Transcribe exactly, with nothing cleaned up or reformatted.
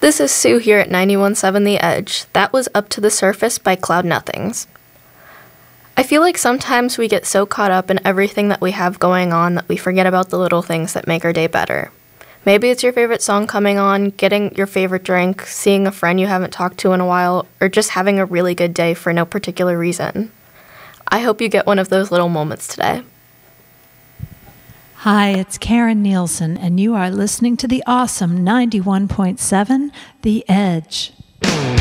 This is Sue here at ninety-one point seven The Edge. That was Up to the Surface by Cloud Nothings. I feel like sometimes we get so caught up in everything that we have going on that we forget about the little things that make our day better. Maybe it's your favorite song coming on, getting your favorite drink, seeing a friend you haven't talked to in a while, or just having a really good day for no particular reason. I hope you get one of those little moments today. Hi, it's Karen Nielsen, and you are listening to the awesome ninety-one point seven The Edge.